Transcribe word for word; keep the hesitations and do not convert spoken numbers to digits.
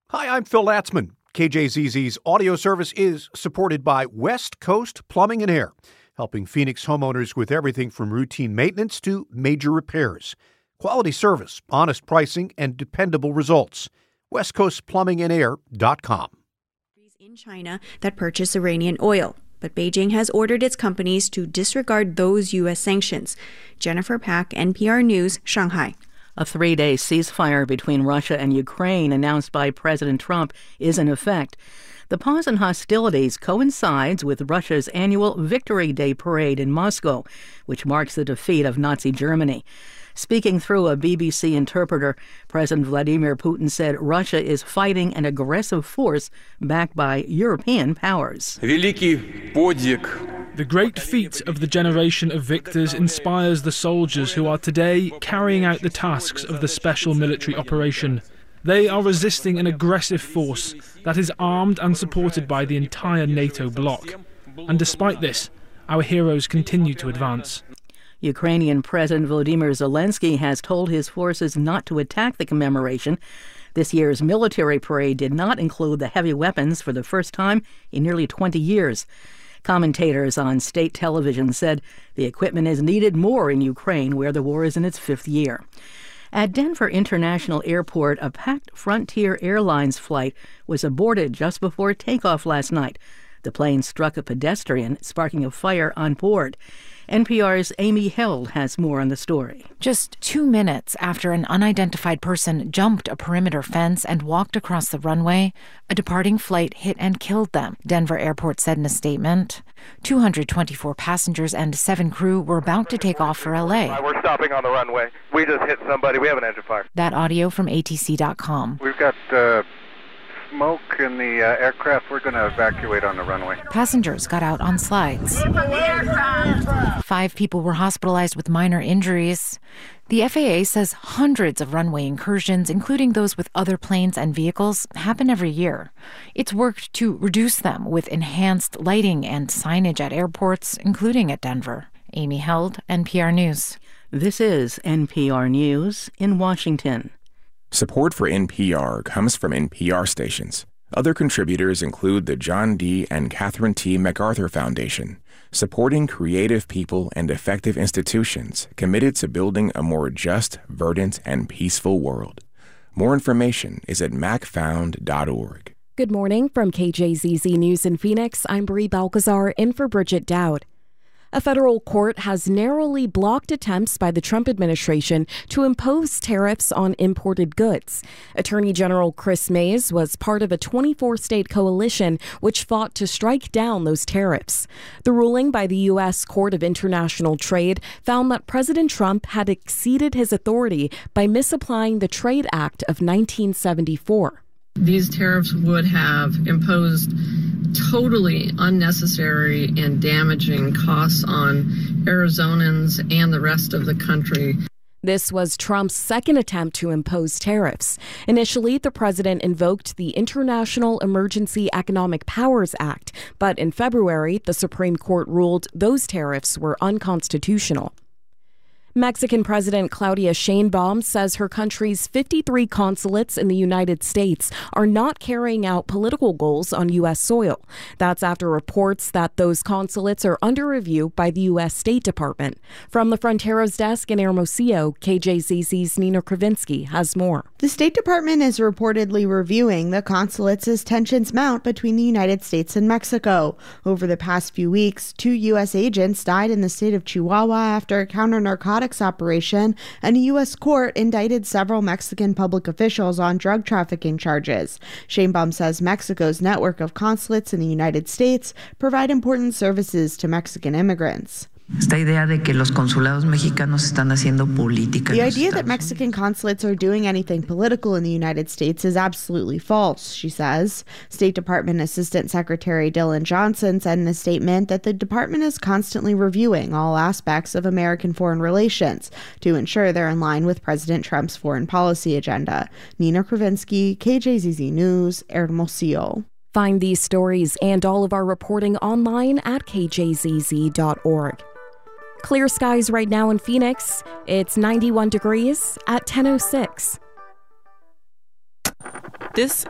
Hi, I'm Phil Latzman. K J Z Z's audio service is supported by West Coast Plumbing and Air, helping Phoenix homeowners with everything from routine maintenance to major repairs. Quality service, honest pricing, and dependable results. west coast plumbing and air dot com. In China that purchase Iranian oil, but Beijing has ordered its companies to disregard those U S sanctions. Jennifer Pack, N P R News, Shanghai. A three-day ceasefire between Russia and Ukraine announced by President Trump is in effect. The pause in hostilities coincides with Russia's annual Victory Day parade in Moscow, which marks the defeat of Nazi Germany. Speaking through a B B C interpreter, President Vladimir Putin said Russia is fighting an aggressive force backed by European powers. The great feat of the generation of victors inspires the soldiers who are today carrying out the tasks of the special military operation. They are resisting an aggressive force that is armed and supported by the entire NATO bloc. And despite this, our heroes continue to advance. Ukrainian President Volodymyr Zelensky has told his forces not to attack the commemoration. This year's military parade did not include the heavy weapons for the first time in nearly twenty years. Commentators on state television said the equipment is needed more in Ukraine, where the war is in its fifth year. At Denver International Airport, a packed Frontier Airlines flight was aborted just before takeoff last night. The plane struck a pedestrian, sparking a fire on board. N P R's Amy Held has more on the story. Just two minutes after an unidentified person jumped a perimeter fence and walked across the runway, a departing flight hit and killed them, Denver Airport said in a statement. two hundred twenty-four passengers and seven crew were about to take off for L A. We're stopping on the runway. We just hit somebody. We have an engine fire. That audio from A T C dot com. We've got uh, smoke in the uh, aircraft. We're going to evacuate on the runway. Passengers got out on slides. Five people were hospitalized with minor injuries. The F A A says hundreds of runway incursions, including those with other planes and vehicles, happen every year. It's worked to reduce them with enhanced lighting and signage at airports, including at Denver. Amy Held, N P R News. This is N P R News in Washington. Support for N P R comes from N P R stations. Other contributors include the John D. and Catherine T. MacArthur Foundation, supporting creative people and effective institutions committed to building a more just, verdant, and peaceful world. More information is at mac found dot org. Good morning from K J Z Z News in Phoenix. I'm Brie Balcazar in for Bridget Dowd. A federal court has narrowly blocked attempts by the Trump administration to impose tariffs on imported goods. Attorney General Chris Mays was part of a twenty-four state coalition which fought to strike down those tariffs. The ruling by the U S Court of International Trade found that President Trump had exceeded his authority by misapplying the Trade Act of nineteen seventy-four. These tariffs would have imposed totally unnecessary and damaging costs on Arizonans and the rest of the country. This was Trump's second attempt to impose tariffs. Initially, the president invoked the International Emergency Economic Powers Act, but in February, the Supreme Court ruled those tariffs were unconstitutional. Mexican President Claudia Sheinbaum says her country's fifty-three consulates in the United States are not carrying out political goals on U S soil. That's after reports that those consulates are under review by the U S State Department. From the Fronteras desk in Hermosillo, K J Z Z's Nina Kravinsky has more. The State Department is reportedly reviewing the consulates as tensions mount between the United States and Mexico. Over the past few weeks, two U S agents died in the state of Chihuahua after a counter-narcotics operation, and a U S court indicted several Mexican public officials on drug trafficking charges. Sheinbaum says Mexico's network of consulates in the United States provide important services to Mexican immigrants. Esta idea de que los consulados mexicanos están haciendo política. The idea that Mexican consulates are doing anything political in the United States is absolutely false, she says. State Department Assistant Secretary Dylan Johnson said in a statement that the department is constantly reviewing all aspects of American foreign relations to ensure they're in line with President Trump's foreign policy agenda. Nina Kravinsky, K J Z Z News, Hermosillo. Find these stories and all of our reporting online at k j z z dot org. Clear skies right now in Phoenix. It's ninety-one degrees at ten oh six. This